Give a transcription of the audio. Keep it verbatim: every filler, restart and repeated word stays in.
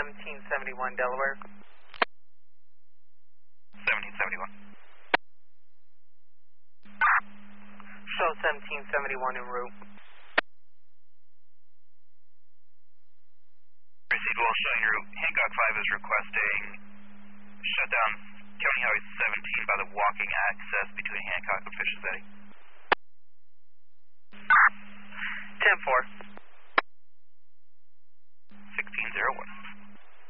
seventeen seventy-one Delaware. seventeen seventy-one. Show seventeen seventy-one en route. Received, well, showing route. Hancock five is requesting shutdown County Highway seventeen by the walking access between Hancock and Fishers at